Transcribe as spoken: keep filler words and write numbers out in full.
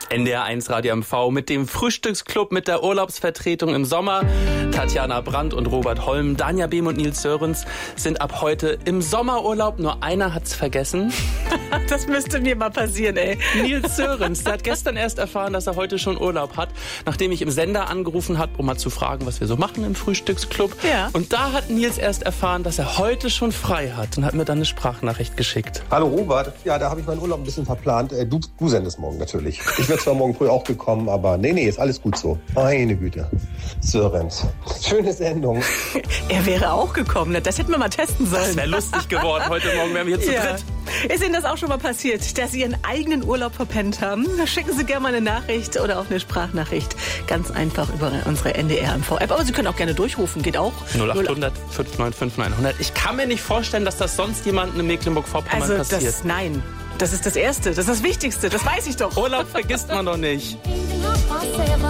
N D R eins Radio M V mit dem Frühstücksclub mit der Urlaubsvertretung im Sommer. Tatjana Brandt und Robert Holm, Danja Behm und Nils Sörens sind ab heute im Sommerurlaub. Nur einer hat's vergessen. Das müsste mir mal passieren, ey. Nils Sörens, der hat gestern erst erfahren, dass er heute schon Urlaub hat, nachdem ich im Sender angerufen habe, um mal zu fragen, was wir so machen im Frühstücksclub. Ja. Und da hat Nils erst erfahren, dass er heute schon frei hat und hat mir dann eine Sprachnachricht geschickt. Hallo Robert, ja, da habe ich meinen Urlaub ein bisschen verplant. Äh, du, du sendest morgen natürlich. Ich wäre zwar morgen früh auch gekommen, aber nee, nee, ist alles gut so. Meine Güte. Sörens. Schöne Sendung. Er wäre auch gekommen, das hätten wir mal testen sollen. Das wäre lustig geworden. Heute Morgen wären wir hier zu Ja. dritt. Ist Ihnen das auch schon mal passiert, dass Sie Ihren eigenen Urlaub verpennt haben? Schicken Sie gerne mal eine Nachricht oder auch eine Sprachnachricht. Ganz einfach über unsere N D R M V-App. Aber Sie können auch gerne durchrufen, geht auch. null acht hundert fünf neun fünf neun hundert. Ich kann mir nicht vorstellen, dass das sonst jemandem in Mecklenburg-Vorpommern Also passiert. das, nein, das ist das Erste, das ist das Wichtigste, das weiß ich doch. Urlaub vergisst man doch nicht.